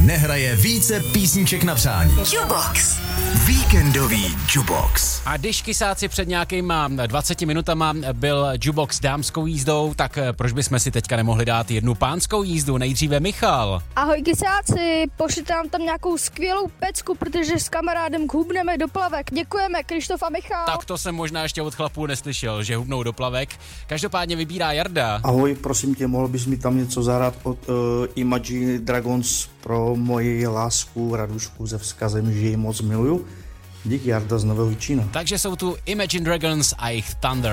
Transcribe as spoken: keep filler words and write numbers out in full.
nehraje více písniček na přání. Jubox. Víkendový Jubox. A když kysáci před nějakýma dvaceti minutama byl Jubox dámskou jízdou, tak proč bychom si teďka nemohli dát jednu pánskou jízdu? Nejdříve Michal. Ahoj kysáci, pošlete nám tam nějakou skvělou pecku, protože s kamarádem hubneme do plavek. Děkujeme, Krištof a Michal. Tak to jsem možná ještě od chlapů neslyšel, že hubnou do plavek. Každopádně vybírá Jarda. Ahoj, prosím tě, mohl bys mi tam něco zahrát od uh, Imagine Dragons pro moji lásku Radušku se vzkazem, že ji moc miluju. Díky, Jarda z Nového Jičína. Takže jsou tu Imagine Dragons a jejich Thunder.